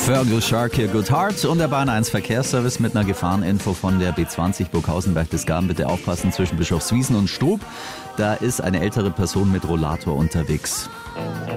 Fergal Shark hier, Good Heart und der Bahn 1 Verkehrsservice mit einer Gefahreninfo von der B20 Burghausenberg bis Garm. Bitte aufpassen zwischen Bischofswiesen und Strub. Da ist eine ältere Person mit Rollator unterwegs.